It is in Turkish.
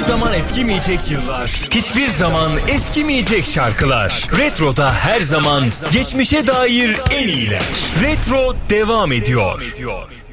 zaman eskimeyecek yıllar, hiçbir zaman eskimeyecek şarkılar. Retro'da her zaman geçmişe dair en iyiler. Retro devam ediyor.